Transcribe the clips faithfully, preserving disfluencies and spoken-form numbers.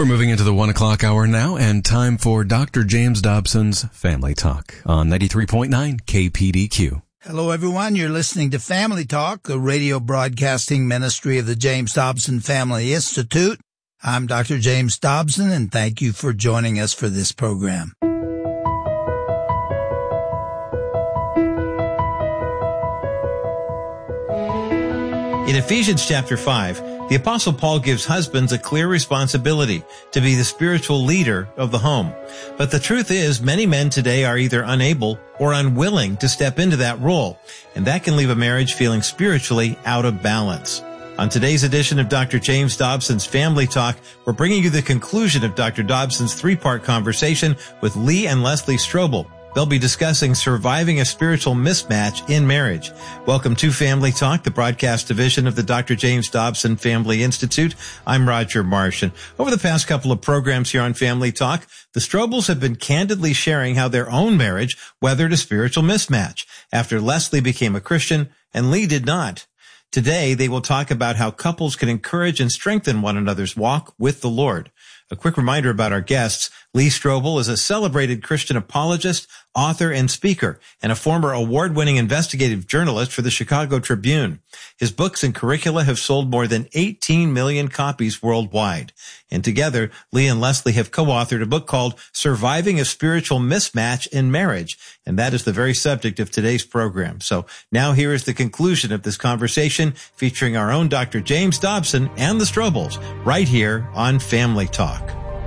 We're moving into the one o'clock hour now, and time for Doctor James Dobson's Family Talk on ninety-three point nine K P D Q. Hello, everyone. You're listening to Family Talk, a radio broadcasting ministry of the James Dobson Family Institute. I'm Doctor James Dobson, and thank you for joining us for this program. In Ephesians chapter five, the Apostle Paul gives husbands a clear responsibility to be the spiritual leader of the home. But the truth is, many men today are either unable or unwilling to step into that role, and that can leave a marriage feeling spiritually out of balance. On today's edition of Doctor James Dobson's Family Talk, we're bringing you the conclusion of Doctor Dobson's three-part conversation with Lee and Leslie Strobel. They'll be discussing surviving a spiritual mismatch in marriage. Welcome to Family Talk, the broadcast division of the Doctor James Dobson Family Institute. I'm Roger Marsh, and over the past couple of programs here on Family Talk, the Strobels have been candidly sharing how their own marriage weathered a spiritual mismatch after Leslie became a Christian and Lee did not. Today, they will talk about how couples can encourage and strengthen one another's walk with the Lord. A quick reminder about our guests. Lee Strobel is a celebrated Christian apologist, author, and speaker, and a former award-winning investigative journalist for the Chicago Tribune. His books and curricula have sold more than eighteen million copies worldwide. And together, Lee and Leslie have co-authored a book called Surviving a Spiritual Mismatch in Marriage, and that is the very subject of today's program. So now here is the conclusion of this conversation featuring our own Doctor James Dobson and the Strobels right here on Family Talk.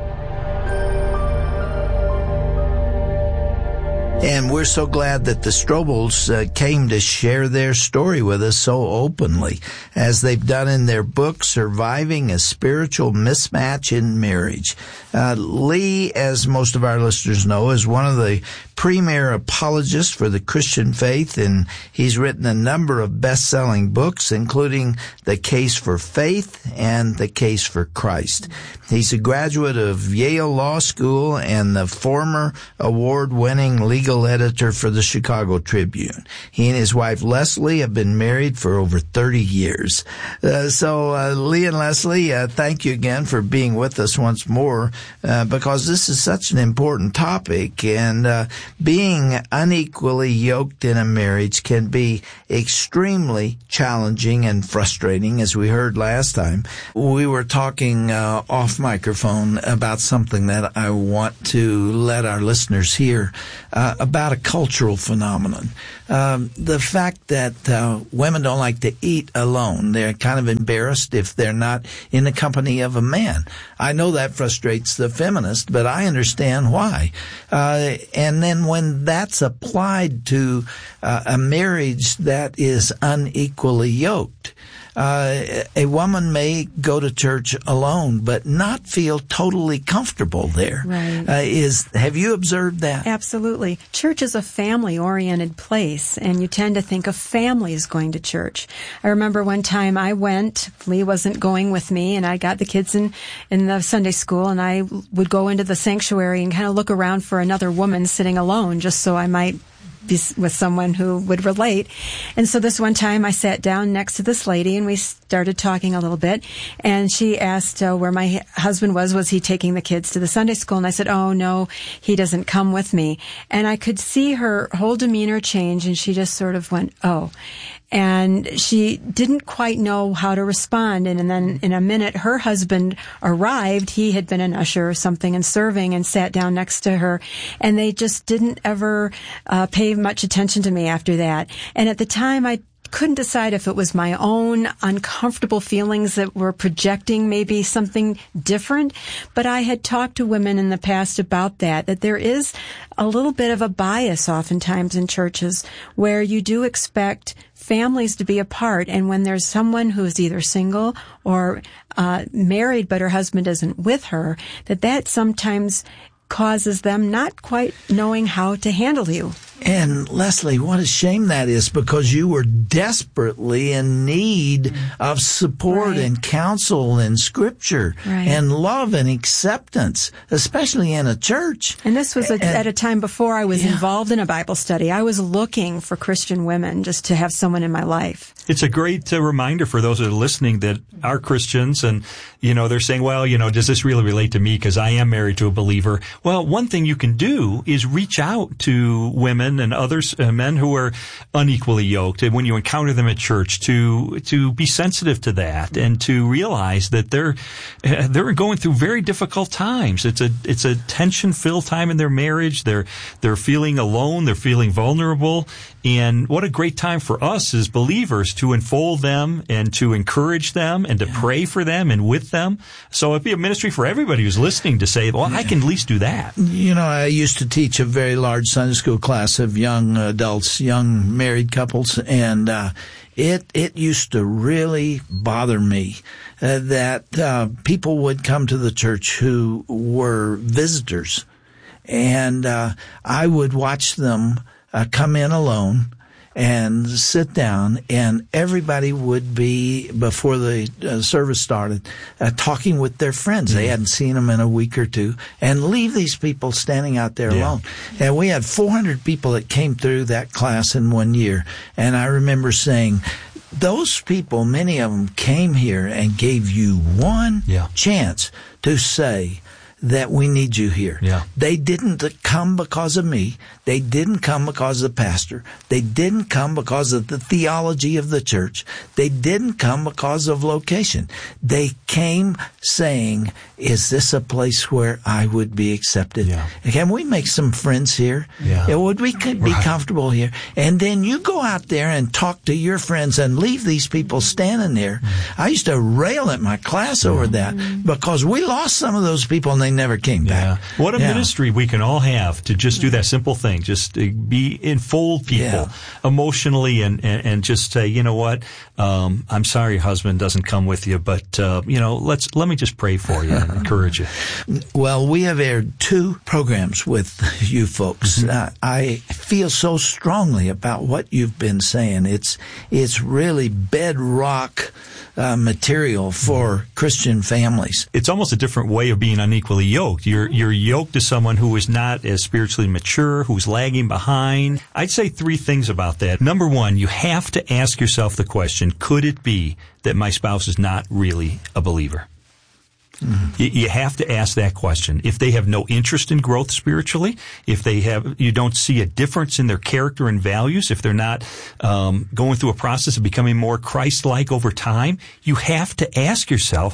And we're so glad that the Strobels uh, came to share their story with us so openly, as they've done in their book, Surviving a Spiritual Mismatch in Marriage. Uh, Lee, as most of our listeners know, is one of the premier apologists for the Christian faith, and he's written a number of best-selling books, including The Case for Faith and The Case for Christ. He's a graduate of Yale Law School and the former award-winning legal editor for the Chicago Tribune. He and his wife Leslie have been married for over thirty years. Uh, so, uh, Lee and Leslie, uh, thank you again for being with us once more, uh, because this is such an important topic, and uh, being unequally yoked in a marriage can be extremely challenging and frustrating, as we heard last time. We were talking uh, off microphone about something that I want to let our listeners hear uh, about a cultural phenomenon. Um, the fact that uh, women don't like to eat alone. They're kind of embarrassed if they're not in the company of a man. I know that frustrates the feminist, but I understand why. Uh, and then when that's applied to uh, a marriage that is unequally yoked, Uh, a woman may go to church alone, but not feel totally comfortable there. Right. Uh, is have you observed that? Absolutely. Church is a family-oriented place, and you tend to think of families going to church. I remember one time I went, Lee wasn't going with me, and I got the kids in, in the Sunday school, and I would go into the sanctuary and kind of look around for another woman sitting alone, just so I might be with someone who would relate. And so this one time I sat down next to this lady and we started talking a little bit, and she asked uh, where my husband was. Was he taking the kids to the Sunday school? And I said, oh no, he doesn't come with me. And I could see her whole demeanor change, and she just sort of went, oh. And she didn't quite know how to respond. And, and then in a minute, her husband arrived. He had been an usher or something and serving, and sat down next to her. And they just didn't ever uh, pay much attention to me after that. And at the time, I couldn't decide if it was my own uncomfortable feelings that were projecting maybe something different. But I had talked to women in the past about that, that there is a little bit of a bias oftentimes in churches where you do expect families to be apart. And when there's someone who's either single or uh, married, but her husband isn't with her, that that sometimes causes them not quite knowing how to handle you. And Leslie, what a shame that is, because you were desperately in need of support Right. and counsel and scripture Right. and love and acceptance, especially in a church. And this was a, And- at a time before I was Yeah. involved in a Bible study. I was looking for Christian women just to have someone in my life. It's a great uh, reminder for those that are listening that are Christians and, you know, they're saying, well, you know, does this really relate to me because I am married to a believer? Well, one thing you can do is reach out to women and others, uh, men who are unequally yoked, and when you encounter them at church, to to be sensitive to that and to realize that they're uh, they're going through very difficult times. It's a it's a tension-filled time in their marriage. They're they're feeling alone. They're feeling vulnerable. And what a great time for us as believers to enfold them and to encourage them and to yeah. pray for them and with them. So it'd be a ministry for everybody who's listening to say, well, yeah. I can at least do that. You know, I used to teach a very large Sunday school class of young adults, young married couples, and uh, it it used to really bother me uh, that uh, people would come to the church who were visitors, and uh, I would watch them Uh, come in alone and sit down, and everybody would be, before the uh, service started, uh, talking with their friends. Mm-hmm. They hadn't seen them in a week or two, and leave these people standing out there yeah. alone. And we had four hundred people that came through that class in one year, and I remember saying, those people, many of them came here and gave you one yeah. chance to say that we need you here. Yeah. They didn't come because of me. They didn't come because of the pastor. They didn't come because of the theology of the church. They didn't come because of location. They came saying, is this a place where I would be accepted? Yeah. Can we make some friends here? Yeah. Would we be Right. comfortable here? And then you go out there and talk to your friends and leave these people standing there. Mm-hmm. I used to rail at my class over that because we lost some of those people and they never came Yeah. back. What a Yeah. ministry we can all have to just do that simple thing. Just uh, be, enfold people Yeah. emotionally and, and, and just say, you know what, um, I'm sorry your husband doesn't come with you, but, uh, you know, let's, let me just pray for you and encourage you. Well, we have aired two programs with you folks. Mm-hmm. Uh, I feel so strongly about what you've been saying. It's, it's really bedrock uh, material for Christian families. It's almost a different way of being unequally yoked. You're you're yoked to someone who is not as spiritually mature, who's lagging behind. I'd say three things about that. Number one, you have to ask yourself the question, could it be that my spouse is not really a believer? Mm-hmm. You, you have to ask that question. If they have no interest in growth spiritually, if they have, you don't see a difference in their character and values, if they're not um, going through a process of becoming more Christ-like over time, you have to ask yourself,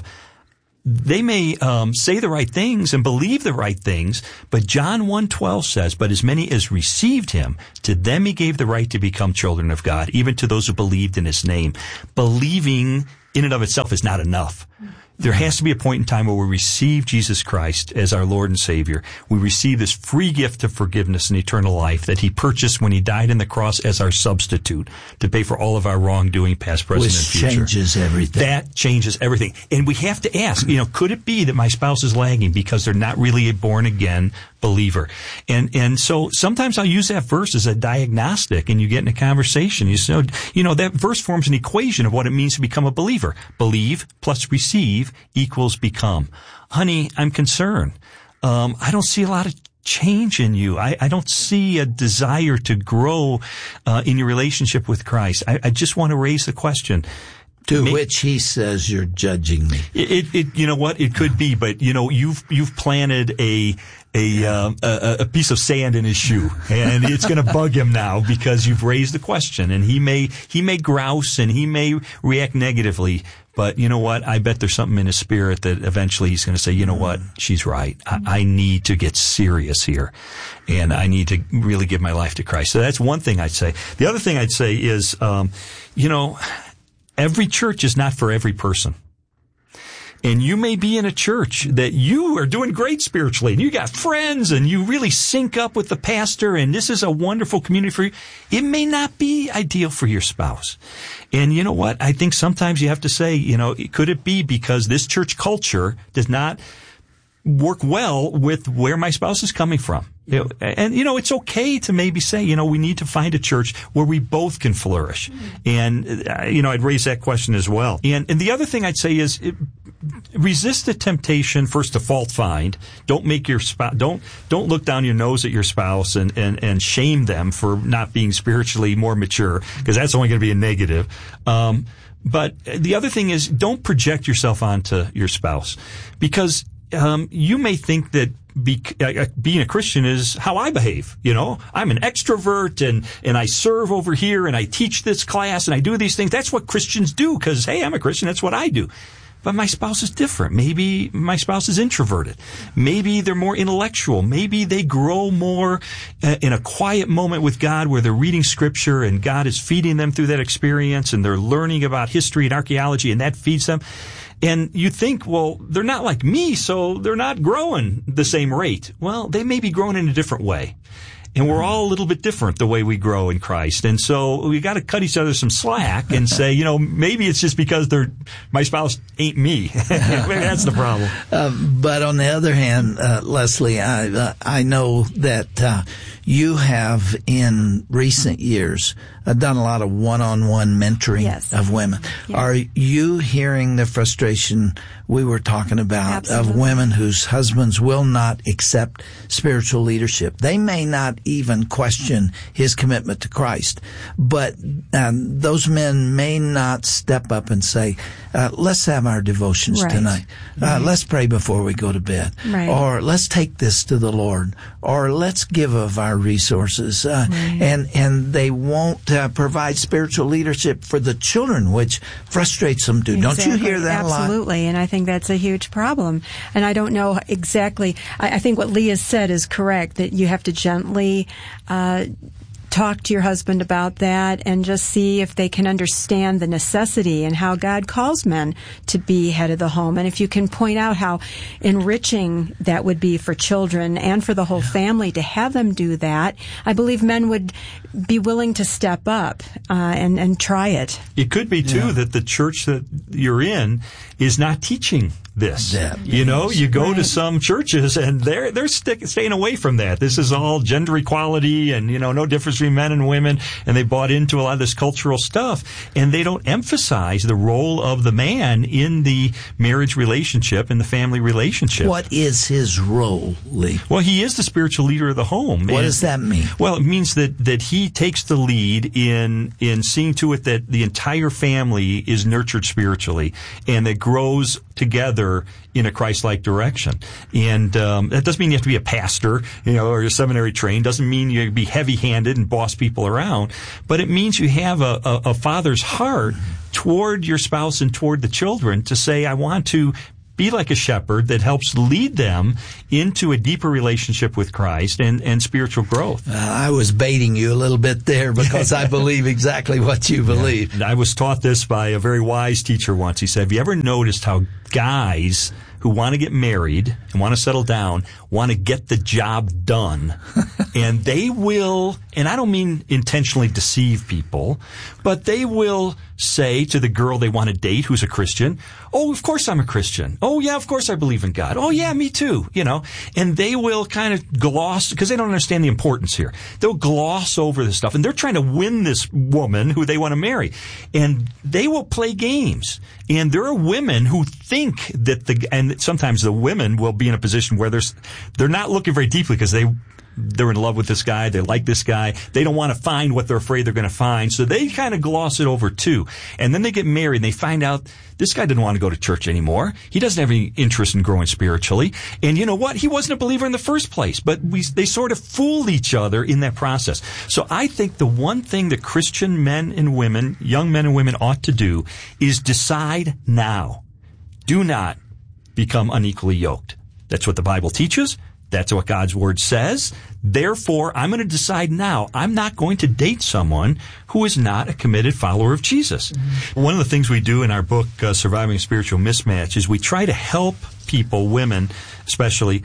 they may um, say the right things and believe the right things, but John one twelve says, but as many as received him, to them he gave the right to become children of God, even to those who believed in his name. Believing in and of itself is not enough. There has to be a point in time where we receive Jesus Christ as our Lord and Savior. We receive this free gift of forgiveness and eternal life that he purchased when he died on the cross as our substitute to pay for all of our wrongdoing, past, present, Which and future. changes everything. That changes everything. And we have to ask, you know, could it be that my spouse is lagging because they're not really a born-again believer? And and so sometimes I'll use that verse as a diagnostic, and you get in a conversation. You say, you know, that verse forms an equation of what it means to become a believer. Believe plus receive equals become. Honey, I'm concerned. Um, I don't see a lot of change in you. I, I don't see a desire to grow uh, in your relationship with Christ. I, I just want to raise the question. To May- which he says, you're judging me. It, it, it, you know what? It could be, but you know, you've you've planted a a um, a, a piece of sand in his shoe, and it's going to bug him now because you've raised the question, and he may he may grouse and he may react negatively. But you know what? I bet there's something in his spirit that eventually he's going to say, you know what? She's right. I, I need to get serious here, and I need to really give my life to Christ. So that's one thing I'd say. The other thing I'd say is, um, you know, every church is not for every person. And you may be in a church that you are doing great spiritually, and you got friends, and you really sync up with the pastor, and this is a wonderful community for you. It may not be ideal for your spouse. And you know what? I think sometimes you have to say, you know, could it be because this church culture does not work well with where my spouse is coming from. You know, and, you know, it's okay to maybe say, you know, we need to find a church where we both can flourish. And, uh, you know, I'd raise that question as well. And, and the other thing I'd say is it, resist the temptation, first, to fault find. Don't make your spouse, don't, don't look down your nose at your spouse and, and, and shame them for not being spiritually more mature, because that's only going to be a negative. Um, but the other thing is, don't project yourself onto your spouse, because um, you may think that Be, uh, being a Christian is how I behave. You know, I'm an extrovert and, and I serve over here and I teach this class and I do these things. That's what Christians do because, hey, I'm a Christian. That's what I do. But my spouse is different. Maybe my spouse is introverted. Maybe they're more intellectual. Maybe they grow more uh, in a quiet moment with God where they're reading scripture and God is feeding them through that experience and they're learning about history and archaeology and that feeds them. And you think, well, they're not like me, so they're not growing the same rate. Well, they may be growing in a different way. And we're all a little bit different the way we grow in Christ. And so we got to cut each other some slack and say, you know, maybe it's just because they're, my spouse ain't me. Maybe that's the problem. Uh, but on the other hand, uh, Leslie, I, uh, I know that, uh, you have in recent years uh, done a lot of one-on-one mentoring yes. of women. Yes. Are you hearing the frustration we were talking about Absolutely. of women whose husbands will not accept spiritual leadership? They may not even question his commitment to Christ, but um, those men may not step up and say, uh, let's have our devotions right. tonight. Uh, right. Let's pray before we go to bed. Right. Or let's take this to the Lord. Or let's give of our resources. Uh, right. And and they won't uh, provide spiritual leadership for the children, which frustrates them too. Exactly. Don't you hear that Absolutely. a lot? Absolutely, and I think that's a huge problem. And I don't know exactly. I, I think what Leah said is correct, that you have to gently uh, talk to your husband about that and just see if they can understand the necessity and how God calls men to be head of the home. And if you can point out how enriching that would be for children and for the whole family to have them do that, I believe men would be willing to step up uh, and, and try it. It could be, too, Yeah. that the church that you're in is not teaching this. That, you know, you go right. to some churches and they're they're stick, staying away from that. This is all gender equality and, you know, no difference between men and women, and they bought into a lot of this cultural stuff, and they don't emphasize the role of the man in the marriage relationship and the family relationship. What is his role, Lee? Well, he is the spiritual leader of the home. What and, does that mean? Well, it means that, that he takes the lead in in seeing to it that the entire family is nurtured spiritually and that grows together in a Christ-like direction. And um, that doesn't mean you have to be a pastor, you know, or you're seminary trained. Doesn't mean you be heavy-handed and boss people around. But it means you have a, a, a father's heart toward your spouse and toward the children to say, I want to be like a shepherd that helps lead them into a deeper relationship with Christ and, and spiritual growth. Uh, I was baiting you a little bit there because I believe exactly what you believe. I was taught this by a very wise teacher once. He said, have you ever noticed how guys who want to get married and want to settle down want to get the job done? And they will, and I don't mean intentionally deceive people, but they will say to the girl they want to date who's a Christian, oh, of course I'm a Christian. Oh, yeah, of course I believe in God. Oh, yeah, me too, you know. And they will kind of gloss, because they don't understand the importance here. They'll gloss over this stuff, and they're trying to win this woman who they want to marry. And they will play games. And there are women who think that the, and sometimes the women will be in a position where there's, they're not looking very deeply because they, they're in love with this guy, they like this guy, they don't want to find what they're afraid they're going to find, so they kind of gloss it over too. And then they get married and they find out this guy didn't want to go to church anymore. He doesn't have any interest in growing spiritually. And you know what? He wasn't a believer in the first place, but we, they sort of fool each other in that process. So I think the one thing that Christian men and women, young men and women ought to do is decide now. Do not become unequally yoked. That's what the Bible teaches. That's what God's Word says. Therefore, I'm going to decide now I'm not going to date someone who is not a committed follower of Jesus. Mm-hmm. One of the things we do in our book, uh, Surviving a Spiritual Mismatch, is we try to help people, women especially,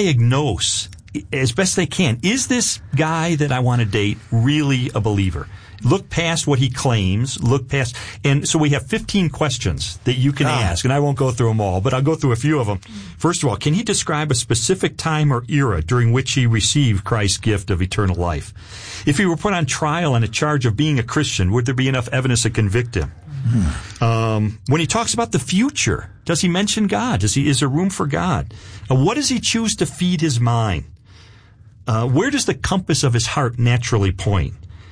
diagnose as best they can, is this guy that I want to date really a believer? Look past what he claims. Look past, and so we have fifteen questions that you can Ah. ask, and I won't go through them all, but I'll go through a few of them. First of all, can he describe a specific time or era during which he received Christ's gift of eternal life? If he were put on trial on a charge of being a Christian, would there be enough evidence to convict him? Hmm. Um, when he talks about the future, does he mention God? Does he? Is there room for God? Uh, what does he choose to feed his mind? Uh, where does the compass of his heart naturally point?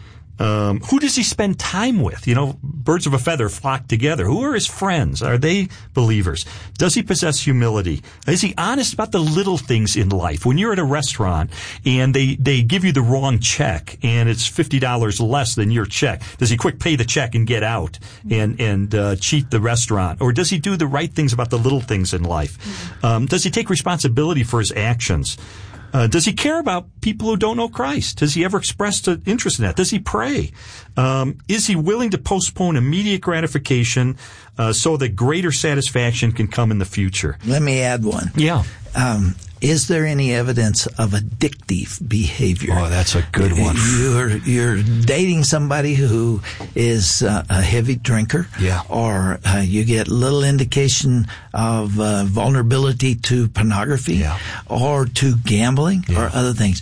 Um, who does he spend time with? You know, birds of a feather flock together. Who are his friends? Are they believers? Does he possess humility? Is he honest about the little things in life? When you're at a restaurant and they, they give you the wrong check and it's fifty dollars less than your check, does he quick pay the check and get out and, and, uh, cheat the restaurant? Or does he do the right things about the little things in life? Um, does he take responsibility for his actions? Uh, does he care about people who don't know Christ? Has he ever expressed an interest in that? Does he pray? Um, is he willing to postpone immediate gratification uh, so that greater satisfaction can come in the future? Let me add one. Yeah. Um, is there any evidence of addictive behavior? Oh, that's a good one. You're you're dating somebody who is uh, a heavy drinker, yeah, or uh, you get little indication of uh, vulnerability to pornography, yeah, or to gambling, yeah, or other things.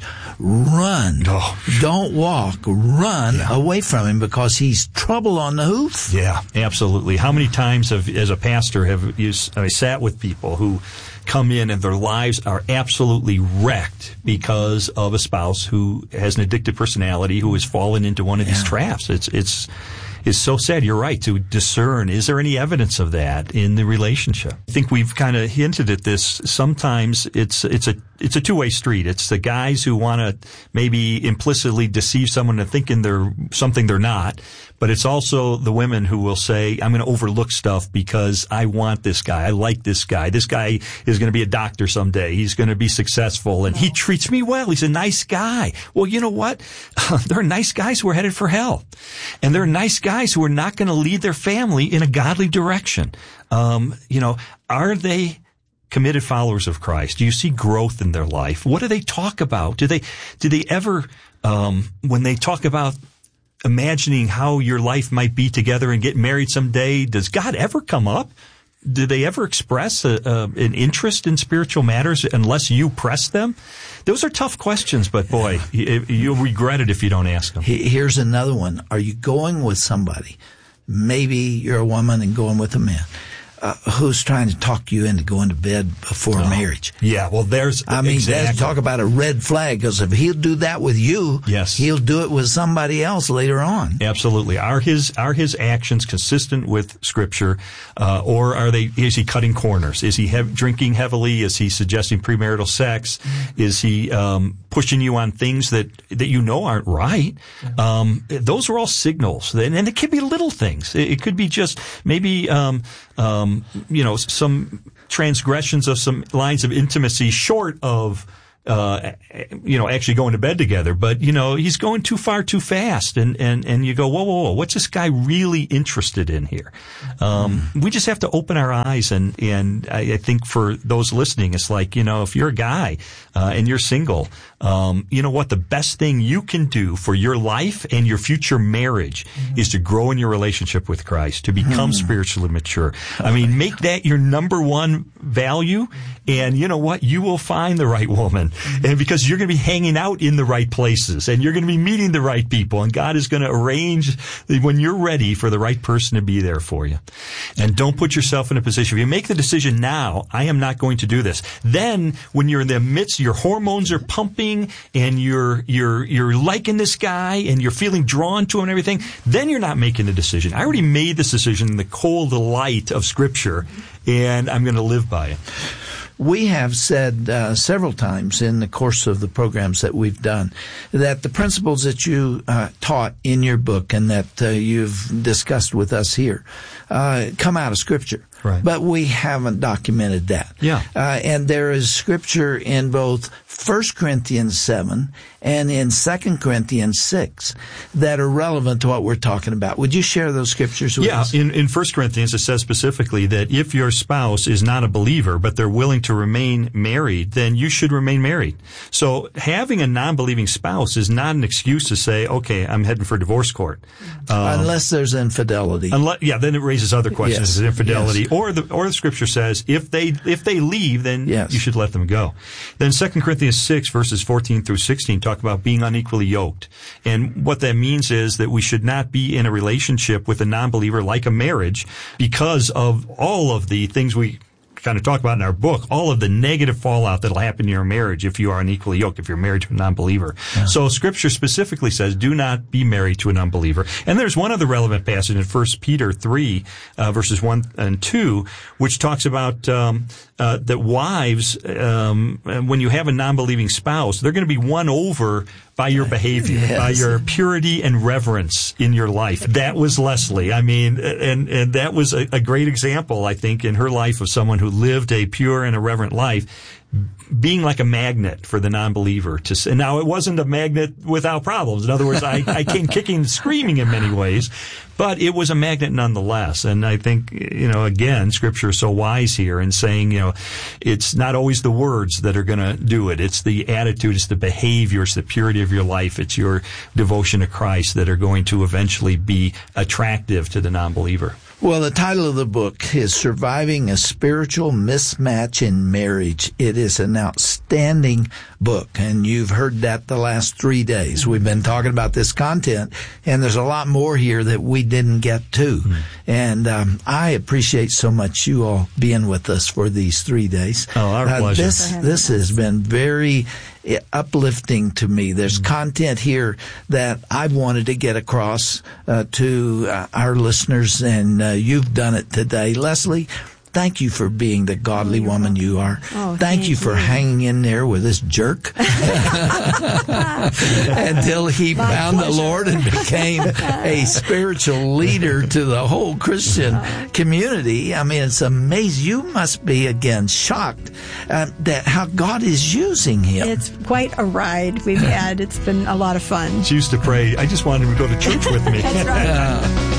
Run. Oh. Don't walk. Run yeah. away from him because he's trouble on the hoof. Yeah, absolutely. How many times have, as a pastor, have you I sat with people who come in and their lives are absolutely wrecked because of a spouse who has an addictive personality who has fallen into one of these yeah. traps. It's it's it's so sad. You're right to discern. Is there any evidence of that in the relationship? I think we've kind of hinted at this. Sometimes it's it's a it's a two-way street. It's the guys who want to maybe implicitly deceive someone into thinking they're something they're not. But it's also the women who will say, I'm going to overlook stuff because I want this guy. I like this guy. This guy is going to be a doctor someday. He's going to be successful, and he treats me well. He's a nice guy. Well, you know what? There are nice guys who are headed for hell. And there are nice guys who are not going to lead their family in a godly direction. Um, you know, are they committed followers of Christ? Do you see growth in their life? What do they talk about? Do they, do they ever, um, when they talk about imagining how your life might be together and get married someday, does God ever come up? Do they ever express a, a, an interest in spiritual matters unless you press them? Those are tough questions, but boy, you, you'll regret it if you don't ask them. Here's another one. Are you going with somebody? Maybe you're a woman and going with a man. Uh, who's trying to talk you into going to bed before oh, marriage? Yeah, well, there's I mean, exactly. let's talk about a red flag, because if he'll do that with you, yes, he'll do it with somebody else later on. Absolutely. Are his are his actions consistent with Scripture, uh, or are they? Is he cutting corners? Is he hev- drinking heavily? Is he suggesting premarital sex? Is he um, pushing you on things that that you know aren't right? Um, those are all signals, and, and it could be little things. It, it could be just maybe. Um, um, you know, some transgressions of some lines of intimacy short of, uh, you know, actually going to bed together. But, you know, he's going too far too fast. And, and, and you go, whoa, whoa, whoa, what's this guy really interested in here? Um, we just have to open our eyes. And, and I, I think for those listening, it's like, you know, if you're a guy, uh, and you're single, um, you know what? The best thing you can do for your life and your future marriage mm-hmm. is to grow in your relationship with Christ, to become mm-hmm. spiritually mature. I mean, make that your number one value, and you know what? You will find the right woman, mm-hmm. and because you're going to be hanging out in the right places, and you're going to be meeting the right people, and God is going to arrange when you're ready for the right person to be there for you. And don't put yourself in a position, if you make the decision now, I am not going to do this, then when you're in the midst, your hormones are pumping, and you're you're you're liking this guy and you're feeling drawn to him and everything, then you're not making the decision. I already made this decision in the cold light of Scripture, and I'm going to live by it. We have said uh, several times in the course of the programs that we've done that the principles that you uh, taught in your book and that uh, you've discussed with us here uh, come out of Scripture. Right. But we haven't documented that. Yeah. Uh, and there is scripture in both First Corinthians seven and in Second Corinthians six that are relevant to what we're talking about. Would you share those scriptures with yeah, us? Yeah, in, in First Corinthians it says specifically that if your spouse is not a believer, but they're willing to remain married, then you should remain married. So having a non-believing spouse is not an excuse to say, okay, I'm heading for divorce court. Um, Unless there's infidelity. Unless, yeah, then it raises other questions, Yes. infidelity. Yes. Or the or the scripture says if they if they leave, then Yes. you should let them go. Then Second Corinthians six verses fourteen through sixteen talk about being unequally yoked. And what that means is that we should not be in a relationship with a non-believer like a marriage because of all of the things we kind of talk about in our book, all of the negative fallout that'll happen in your marriage if you are unequally yoked, if you're married to a non-believer. Yeah. So Scripture specifically says, do not be married to an unbeliever. And there's one other relevant passage in First Peter three, uh, verses one and two, which talks about um, uh, that wives, um, when you have a non-believing spouse, they're going to be won over by your behavior, yes. by your purity and reverence in your life. That was Leslie. I mean, and, and that was a, a great example, I think, in her life of someone who lived a pure and a reverent life, being like a magnet for the non-believer. To, and now it wasn't a magnet without problems. In other words, I, I came kicking and screaming in many ways, but it was a magnet nonetheless. And I think, you know, again, Scripture is so wise here in saying, you know, it's not always the words that are going to do it. It's the attitude, it's the behavior, it's the purity of your life, it's your devotion to Christ that are going to eventually be attractive to the non-believer. Well, the title of the book is Surviving a Spiritual Mismatch in Marriage. It is an outstanding book, and you've heard that the last three days. We've been talking about this content, and there's a lot more here that we didn't get to. Mm. And um, I appreciate so much you all being with us for these three days. Oh, our uh, pleasure. This, this has been very uplifting to me. There's mm-hmm. content here that I've wanted to get across uh, to uh, our listeners, and uh, you've done it today. Leslie, thank you for being the godly oh, woman you are. Oh, thank, thank you for you. hanging in there with this jerk until he My found pleasure. the Lord and became a spiritual leader to the whole Christian community. I mean, it's amazing. You must be, again, shocked uh, that how God is using him. It's quite a ride we've had. It's been a lot of fun. She used to pray, I just wanted him to go to church with me. That's right. Uh,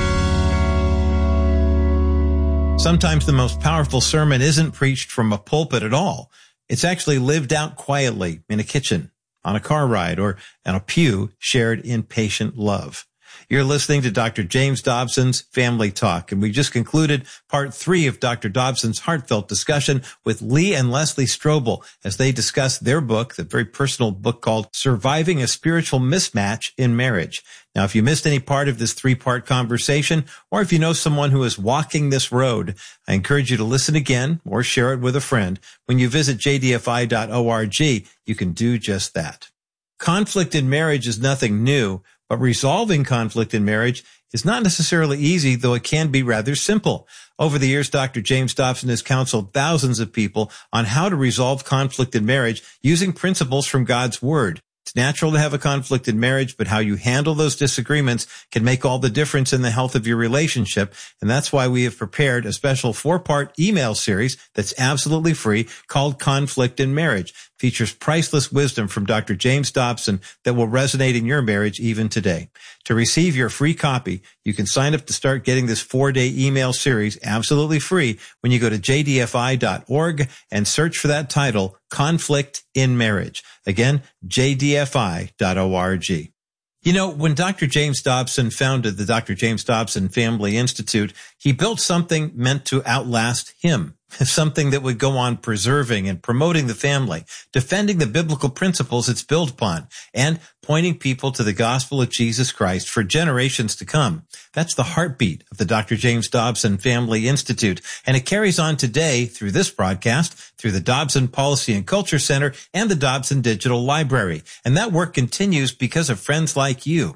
Sometimes the most powerful sermon isn't preached from a pulpit at all. It's actually lived out quietly in a kitchen, on a car ride, or on a pew shared in patient love. You're listening to Doctor James Dobson's Family Talk, and we just concluded part three of Doctor Dobson's heartfelt discussion with Lee and Leslie Strobel as they discuss their book, the very personal book called Surviving a Spiritual Mismatch in Marriage. Now, if you missed any part of this three-part conversation, or if you know someone who is walking this road, I encourage you to listen again or share it with a friend. When you visit j d f i dot org, you can do just that. Conflict in marriage is nothing new, but resolving conflict in marriage is not necessarily easy, though it can be rather simple. Over the years, Doctor James Dobson has counseled thousands of people on how to resolve conflict in marriage using principles from God's Word. It's natural to have a conflict in marriage, but how you handle those disagreements can make all the difference in the health of your relationship. And that's why we have prepared a special four-part email series that's absolutely free called Conflict in Marriage. It features priceless wisdom from Doctor James Dobson that will resonate in your marriage even today. To receive your free copy, you can sign up to start getting this four-day email series absolutely free when you go to j d f i dot org and search for that title, Conflict in Marriage. Again, j d f i dot org. You know, when Doctor James Dobson founded the Doctor James Dobson Family Institute, he built something meant to outlast him, something that would go on preserving and promoting the family, defending the biblical principles it's built upon, and pointing people to the gospel of Jesus Christ for generations to come. That's the heartbeat of the Doctor James Dobson Family Institute, and it carries on today through this broadcast, through the Dobson Policy and Culture Center and the Dobson Digital Library. And that work continues because of friends like you.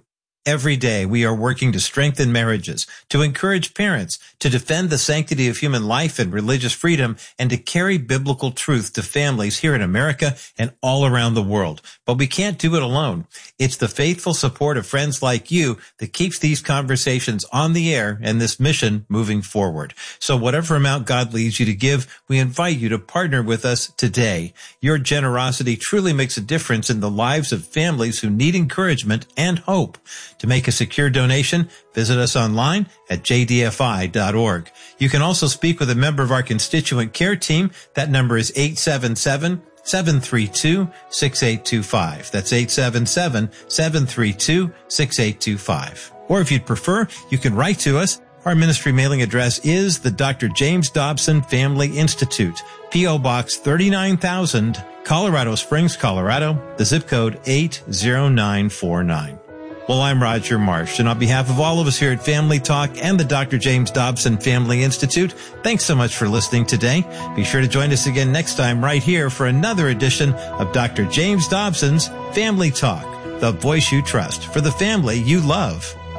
Every day we are working to strengthen marriages, to encourage parents, to defend the sanctity of human life and religious freedom, and to carry biblical truth to families here in America and all around the world. But we can't do it alone. It's the faithful support of friends like you that keeps these conversations on the air and this mission moving forward. So whatever amount God leads you to give, we invite you to partner with us today. Your generosity truly makes a difference in the lives of families who need encouragement and hope. To make a secure donation, visit us online at j d f i dot org. You can also speak with a member of our constituent care team. That number is eight seven seven, seven three two, six eight two five. That's eight seven seven, seven three two, six eight two five. Or if you'd prefer, you can write to us. Our ministry mailing address is the Doctor James Dobson Family Institute, P O Box thirty-nine thousand, Colorado Springs, Colorado, the zip code eight zero nine four nine. Well, I'm Roger Marsh, and on behalf of all of us here at Family Talk and the Doctor James Dobson Family Institute, thanks so much for listening today. Be sure to join us again next time right here for another edition of Doctor James Dobson's Family Talk, the voice you trust for the family you love.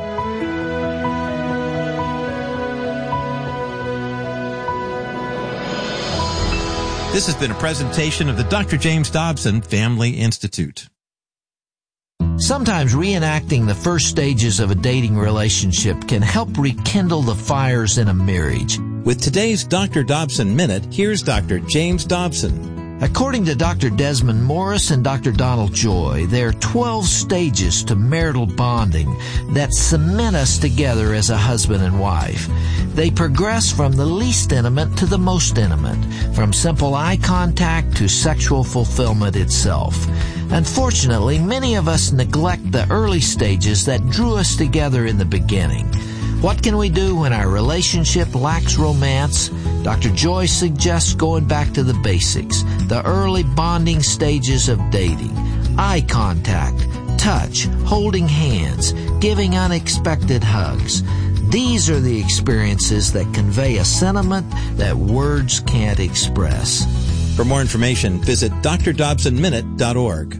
This has been a presentation of the Doctor James Dobson Family Institute. Sometimes reenacting the first stages of a dating relationship can help rekindle the fires in a marriage. With today's Doctor Dobson Minute, here's Doctor James Dobson. According to Doctor Desmond Morris and Doctor Donald Joy, there are twelve stages to marital bonding that cement us together as a husband and wife. They progress from the least intimate to the most intimate, from simple eye contact to sexual fulfillment itself. Unfortunately, many of us neglect the early stages that drew us together in the beginning. What can we do when our relationship lacks romance? Doctor Joy suggests going back to the basics, the early bonding stages of dating. Eye contact, touch, holding hands, giving unexpected hugs. These are the experiences that convey a sentiment that words can't express. For more information, visit d r dobson minute dot org.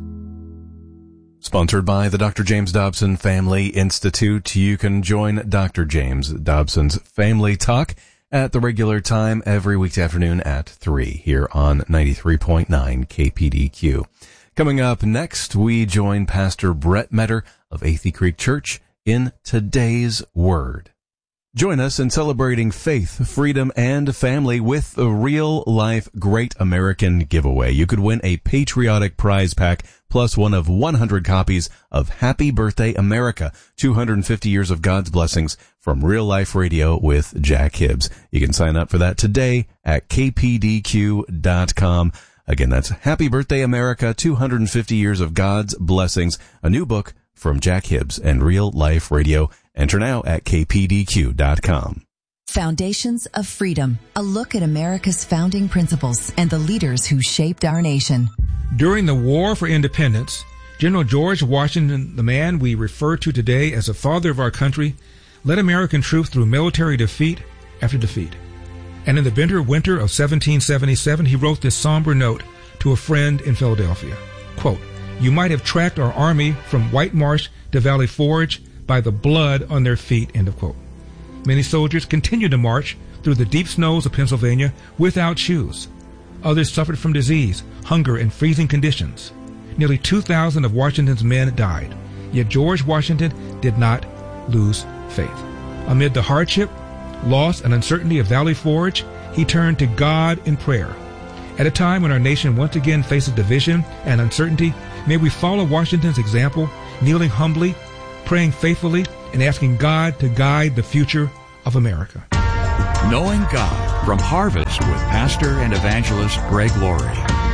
Sponsored by the Doctor James Dobson Family Institute. You can join Doctor James Dobson's Family Talk at the regular time every weekday afternoon at three here on ninety-three point nine K P D Q. Coming up next, we join Pastor Brett Metter of Athey Creek Church in Today's Word. Join us in celebrating faith, freedom, and family with a real-life Great American giveaway. You could win a patriotic prize pack plus one of one hundred copies of Happy Birthday America, two hundred fifty years of God's blessings from Real Life Radio with Jack Hibbs. You can sign up for that today at k p d q dot com. Again, that's Happy Birthday America, two hundred fifty years of God's blessings, a new book from Jack Hibbs and Real Life Radio. Enter now at k p d q dot com. Foundations of Freedom, a look at America's founding principles and the leaders who shaped our nation. During the War for Independence, General George Washington, the man we refer to today as the father of our country, led American troops through military defeat after defeat. And in the bitter winter of seventeen seventy-seven, he wrote this somber note to a friend in Philadelphia. Quote, "You might have tracked our army from White Marsh to Valley Forge by the blood on their feet," end of quote. Many soldiers continued to march through the deep snows of Pennsylvania without shoes. Others suffered from disease, hunger, and freezing conditions. Nearly two thousand of Washington's men died, yet George Washington did not lose faith. Amid the hardship, loss, and uncertainty of Valley Forge, he turned to God in prayer. At a time when our nation once again faces division and uncertainty, may we follow Washington's example, kneeling humbly, praying faithfully, and asking God to guide the future of America. Knowing God from Harvest with Pastor and Evangelist Greg Laurie.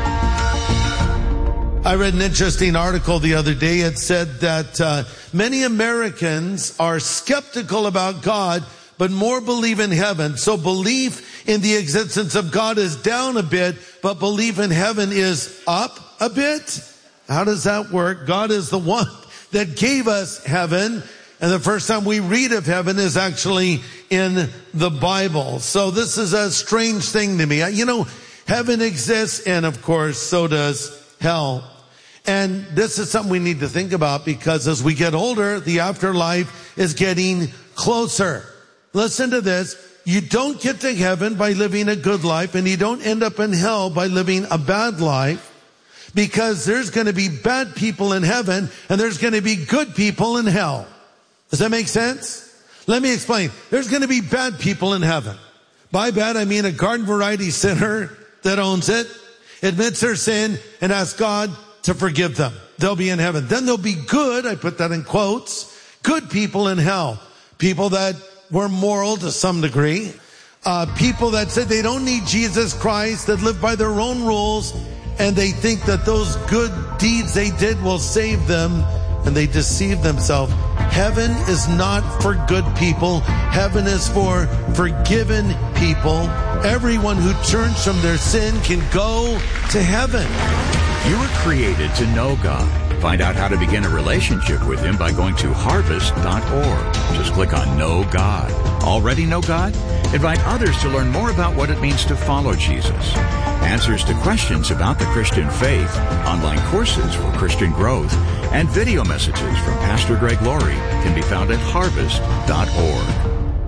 I read an interesting article the other day. It said that uh, many Americans are skeptical about God, but more believe in heaven. So belief in the existence of God is down a bit, but belief in heaven is up a bit. How does that work? God is the one that gave us heaven. And the first time we read of heaven is actually in the Bible. So this is a strange thing to me. You know, heaven exists, and of course, so does hell. And this is something we need to think about, because as we get older, the afterlife is getting closer. Listen to this. You don't get to heaven by living a good life, and you don't end up in hell by living a bad life, because there's going to be bad people in heaven and there's going to be good people in hell. Does that make sense? Let me explain. There's going to be bad people in heaven. By bad, I mean a garden variety sinner that owns it, admits their sin, and asks God to forgive them. They'll be in heaven. Then there'll be good, I put that in quotes, good people in hell. People that were moral to some degree. Uh, people that said they don't need Jesus Christ, that live by their own rules, and they think that those good deeds they did will save them, and they deceive themselves. Heaven is not for good people. Heaven is for forgiven people. Everyone who turns from their sin can go to heaven. You were created to know God. Find out how to begin a relationship with Him by going to harvest dot org. Just click on Know God. Already know God? Invite others to learn more about what it means to follow Jesus. Answers to questions about the Christian faith, online courses for Christian growth, and video messages from Pastor Greg Laurie can be found at harvest dot org.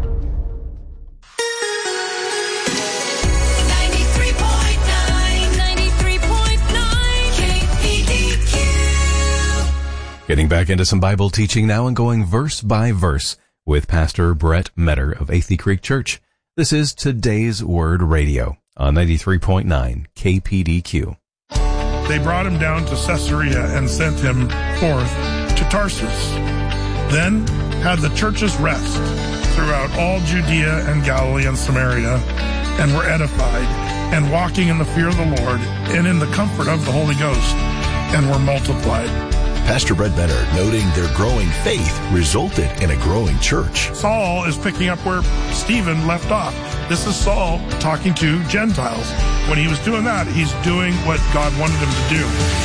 Getting back into some Bible teaching now and going verse by verse with Pastor Brett Metter of Athey Creek Church. This is Today's Word Radio on ninety-three point nine K P D Q. They brought him down to Caesarea and sent him forth to Tarsus. Then had the churches rest throughout all Judea and Galilee and Samaria, and were edified, and walking in the fear of the Lord, and in the comfort of the Holy Ghost, and were multiplied. Pastor Brett Metter noting their growing faith resulted in a growing church. Saul is picking up where Stephen left off. This is Saul talking to Gentiles. When he was doing that, he's doing what God wanted him to do.